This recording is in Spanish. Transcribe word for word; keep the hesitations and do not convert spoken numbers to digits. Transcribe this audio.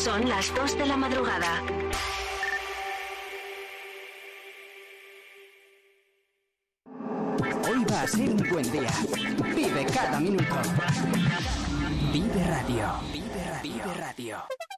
Son las dos de la madrugada. Hoy va a ser un buen día. Vive cada minuto. Vive Radio. Vive Radio. Vive Radio.